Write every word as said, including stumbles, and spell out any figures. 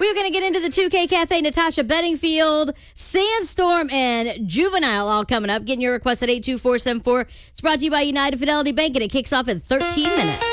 We're going to get into the two K Cafe, Natasha Bedingfield, Sandstorm, and Juvenile all coming up. Getting your request at eight two four seven four. It's brought to you by United Fidelity Bank, and it kicks off in thirteen minutes.